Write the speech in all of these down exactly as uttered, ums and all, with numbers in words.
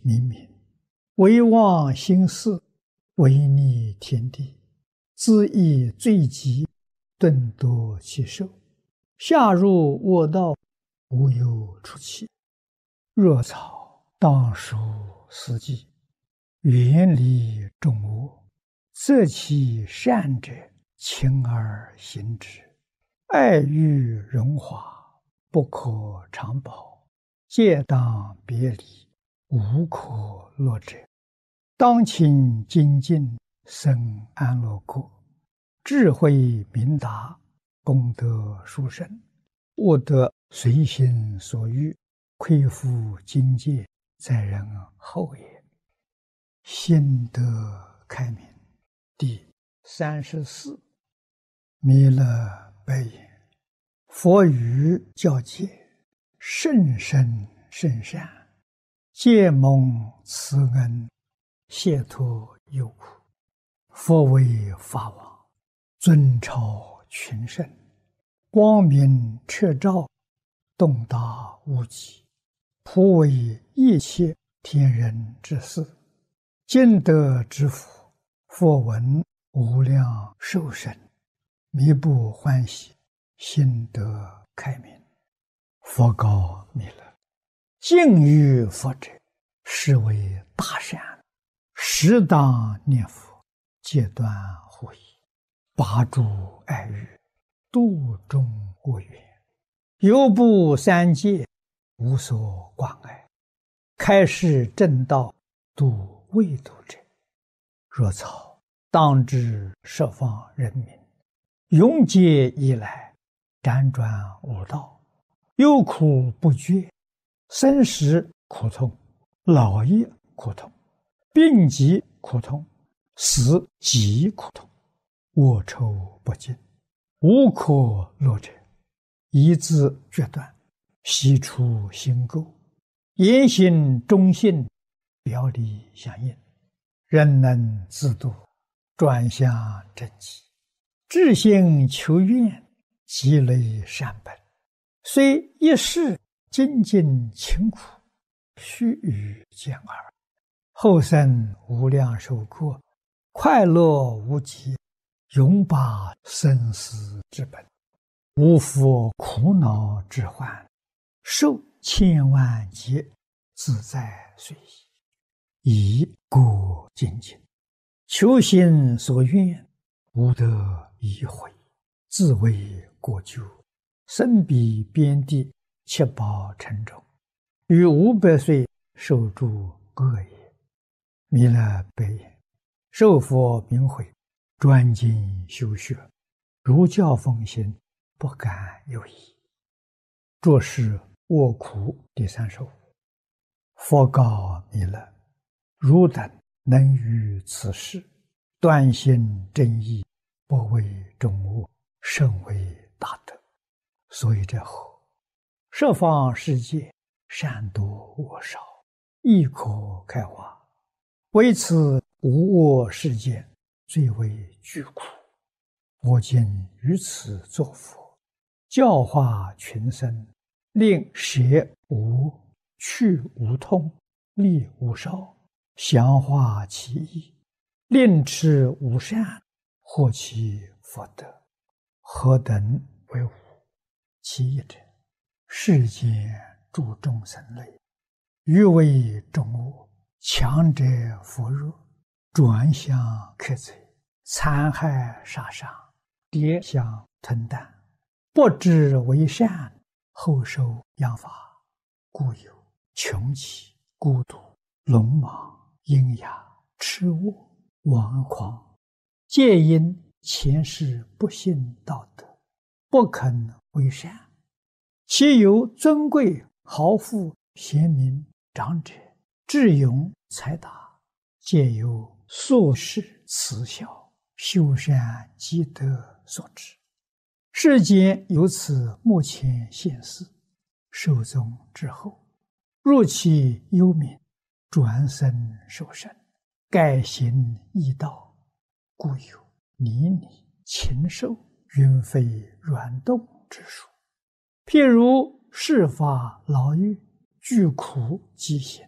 冥冥，唯忘心事，违逆天地，恣意罪极，顿夺其寿，下入恶道，无有出期。若草当属斯稷，远离众恶，择其善者，亲而行之。爱欲荣华，不可长保，戒当别离，无可乐者。当勤精进，生安乐国，智慧明达，功德殊胜，悟得随心所欲，恢复境界，在人后也。心得开明。第三十四，弥勒白言：佛语教诫，甚深甚善，皆蒙慈恩，解脱忧苦。佛为法王，尊超群圣，光明彻照，洞达无极，普为一切天人之事。今得之福，佛闻无量寿生，弥不欢喜，心得开明。佛告弥勒：敬于佛者，是为大善，适当念佛，戒断护疑，拔诸爱欲，度众恶缘，犹布三界，无所关爱，开示正道，度未度者。若草当知十方人民，永劫以来，辗转无道，忧苦不绝，生死苦痛，老业苦痛，病疾苦痛，死极苦痛，恶臭不尽，无可乐者。一字决断，悉出心垢，言行忠信，表里相应，人能自度，转向正极，至心求愿，积累善本，虽一世精进勤苦，须臾见耳，后生无量寿过，快乐无极，永拔生死之本，无复苦恼之患，受千万劫，自在随意。以故精进，求心所愿，无得已悔，自为过咎，身彼边地，七宝沉重，于五百岁受诸恶也。弥勒白言：受佛明慧，专精修学，如教奉行，不敢有疑。着是卧苦第三十五。佛告弥勒：汝等能于此事，断心正义，不为众恶，甚为大德。所以者何？十方世界，善多恶少，亦可开化。为此无恶世界，最为巨苦。我今于此作佛，教化群生，令舍无、去无痛，利无少，详化其意，令持无善，获其福德。何等为无？其一者，世间诸众生类，欲为众恶，强者扶弱，转向克贼，残害杀伤，跌相吞啖，不知为善，后受殃罚，故有穷奇、孤独、鲁莽、阴哑、痴恶、顽狂，皆因前世不信道德，不肯为善。其有尊贵、豪富、贤明、长者、智勇、才达，皆由宿世慈孝、修善积德所致。世间由此目前现世，寿终之后，入其幽冥，转生受生，改行异道，故有泥泞、禽兽、云飞软动之术。譬如世法牢狱，具苦极刑，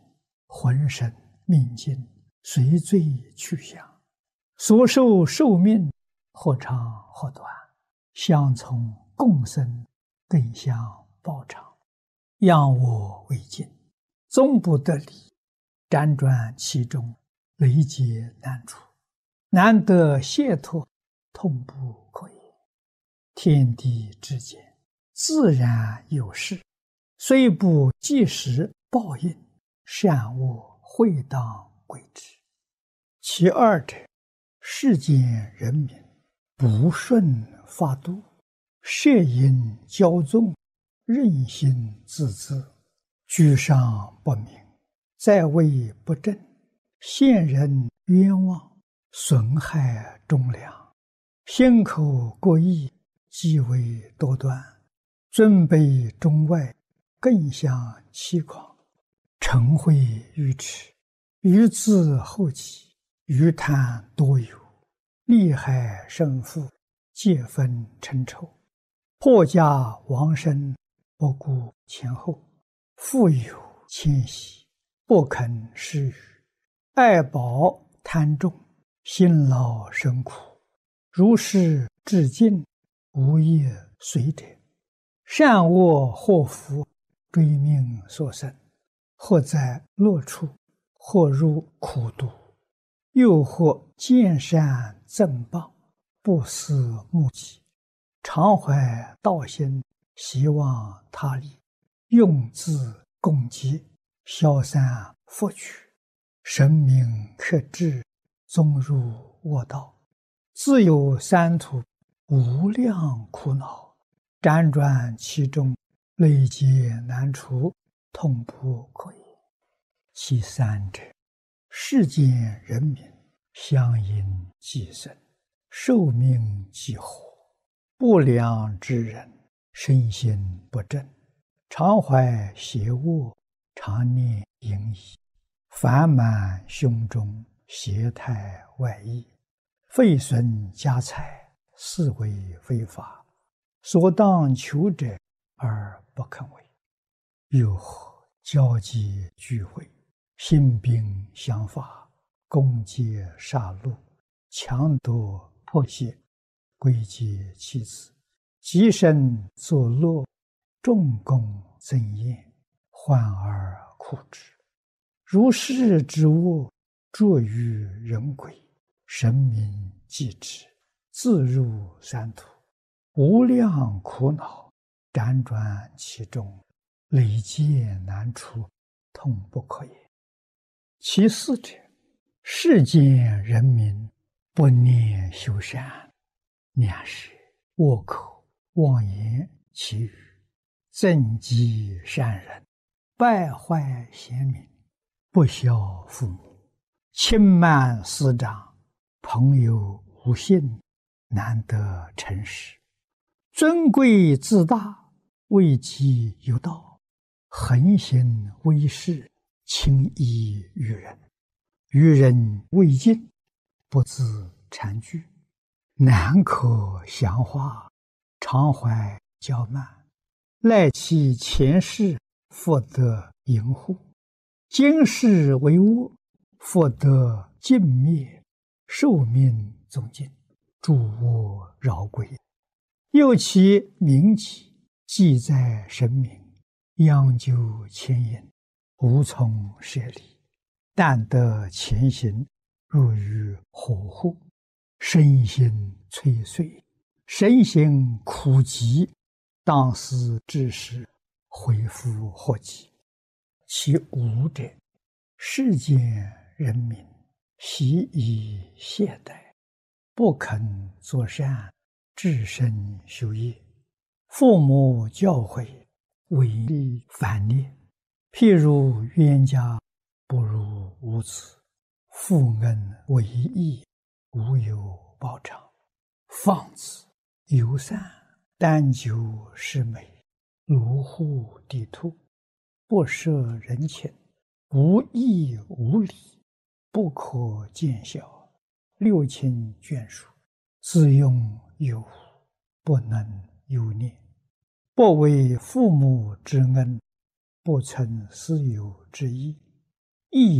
浑身命尽，随罪去向，所受寿命或长或短，相从共生，更相报偿，养我为敬，终不得离，辗转其中，累劫难除，难得解脱，痛不可言。天地之间，自然有事，虽不即时报应，善恶会当归之。其二者，世间人民不顺法度，摄引骄纵，任性自恣，居上不明，在位不正，陷人冤枉，损害忠良，心口过意，极为多端，尊卑中外，更相欺诳，嗔恚愚痴，愚自后己，愚贪多有，利害胜负，皆分称仇，破家亡身，不顾前后，富有谦息，不肯施予，爱宝贪重，辛劳生苦，如是至尽，无业随者，善恶祸福，追命所生，或在乐处，或入苦毒，又或见善赠报，不思目己，常怀道心，希望他利，用自共济，消散福取，神明克制，终入恶道，自有三途，无量苦恼，辗转其中，累劫难除，痛不可言。其三者，世间人民相因寄生，寿命既活，不良之人，身心不正，常怀邪恶，常念淫逸，烦满胸中，邪态外溢，废损家财，是为非法，所当求者而不肯为。又或交际聚会，兴兵相伐，攻劫杀戮，强夺迫胁，归结妻子，极身作乐，众功增宴，患而苦之。如是之恶，著于人鬼，神明继之，自入三途，无量苦恼，辗转其中，累劫难除，痛不可言。其四者，世间人民不念修善，两舌恶口妄言绮语，憎嫉善人，败坏贤明，不孝父母，轻慢师长，朋友无信，难得诚实，尊贵自大，位极有道，横行威势，轻易于人，于人未尽，不自惭惧，难可详化，常怀骄慢，赖其前世，复得淫护，今世为恶，复得尽灭，寿命终尽，诸恶饶归。又其名己，记在神明，央究牵引，无从舍离，但得前行，入于火户，身心摧碎，身心苦极，当思之时，恢复祸及。其五者，世间人民习以懈怠，不肯作善，至身修业，父母教诲，违逆反逆，譬如冤家不如无子，负恩为义，无有报偿，放肆游散，单求是美，卢户地兔，不摄人情，无义无礼，不可见效，六亲眷属，自用有无，不能有念，不为父母之恩，不存私有之意， 意